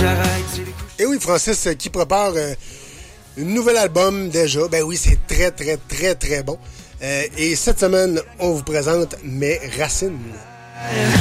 Et oui, Francis qui prépare un nouvel album déjà. Ben oui, c'est très, très, très, très bon. Et cette semaine, on vous présente Mes Racines.